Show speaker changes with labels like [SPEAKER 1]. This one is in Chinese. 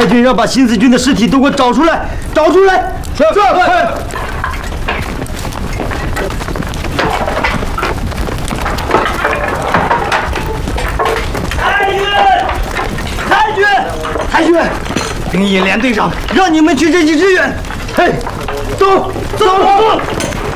[SPEAKER 1] 太君让把新四军的尸体都给我找出来，找出来！是。太君，兵役连队长让你们去这里支援。嘿，走。